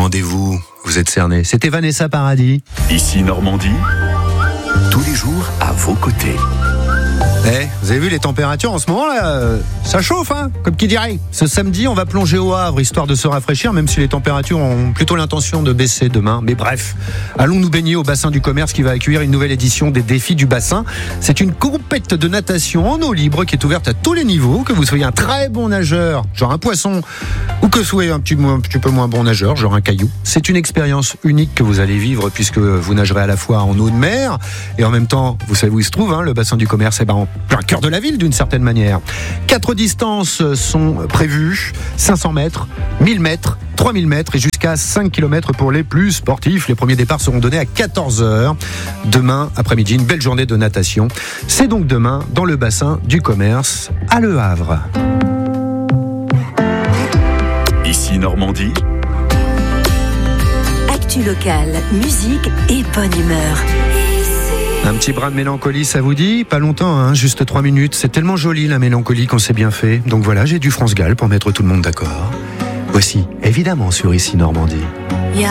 Rendez-vous, vous êtes cernés. C'était Vanessa Paradis. Ici Normandie, tous les jours à vos côtés. Vous avez vu les températures en ce moment là, ça chauffe comme qui dirait. Ce samedi on va plonger au Havre histoire de se rafraîchir, même si les températures ont plutôt l'intention de baisser demain. Mais bref, allons nous baigner au bassin du commerce qui va accueillir une nouvelle édition des défis du bassin. C'est une compète de natation en eau libre qui est ouverte à tous les niveaux, que vous soyez un très bon nageur, genre un poisson, ou que vous soyez un petit peu moins bon nageur, genre un caillou. C'est une expérience unique que vous allez vivre puisque vous nagerez à la fois en eau de mer et en même temps, vous savez où il se trouve, le bassin du commerce, en plein cœur de la ville d'une certaine manière. 4 distances sont prévues, 500 mètres, 1000 mètres, 3000 mètres et jusqu'à 5 km pour les plus sportifs. Les premiers départs seront donnés à 14h. Demain après-midi, une belle journée de natation. C'est donc demain dans le bassin du commerce à Le Havre. Ici Normandie. Actu locale, musique et bonne humeur. Un petit brin de mélancolie, ça vous dit ? Pas longtemps, juste 3 minutes. C'est tellement joli la mélancolie quand c'est bien fait. Donc voilà, j'ai du France Gall pour mettre tout le monde d'accord. Voici, évidemment, sur Ici Normandie.